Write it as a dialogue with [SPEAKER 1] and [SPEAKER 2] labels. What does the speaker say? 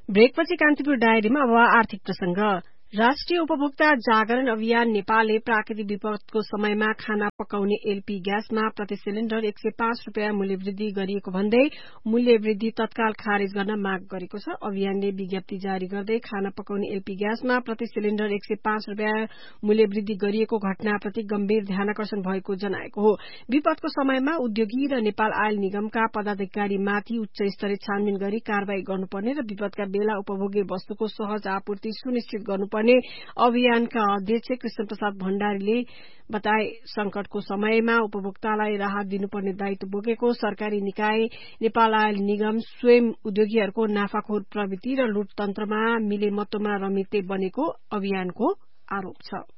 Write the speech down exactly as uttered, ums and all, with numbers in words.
[SPEAKER 1] ब्रेकपछि कान्तिपुर डायरीमा अब आर्थिक प्रसंग। राष्ट्रिय उपभोक्ता जागरण अभियान नेपालले प्राकृतिक विपदको समयमा खाना पकाउने एलपी ग्यासमा प्रति सिलिण्डर एक सय पाँच रूपियाँ मूल्य वृद्धि गरिएको भन्दै मूल्य वृद्धि तत्काल खारेज गर्न माग गरेको छ। अभियानले विज्ञप्ति जारी गर्दै खाना पकाउने एलपी ग्यासमा प्रति सिलिण्डर एक सय पाँच रूपियाँ मूल्य वृद्धि गरिएको घटनाप्रति गम्भीर ध्यानकर्षण भएको जनाएको हो। विपदको समयमा उद्योगी र नेपाल आयल निगमका पदाधिकारीमाथि उच्च स्तरीय छानबिन गरी कारवाही गर्नुपर्ने र विपदका बेला उपभोग्य वस्तुको सहज आपूर्ति सुनिश्चित गर्नुपर्ने अभियानका अध्यक्ष कृष्ण प्रसाद भण्डारीले बताए। संकटको समयमा उपभोक्तालाई राहत दिनुपर्ने दायित्व बोकेको सरकारी निकाय नेपाल आयल निगम स्वयं उद्योगीहरूको नाफाखोर प्रवृत्ति र लुटतन्त्रमा मिलेमत्तोमा रमिते बनेको अभियानको आरोप छ।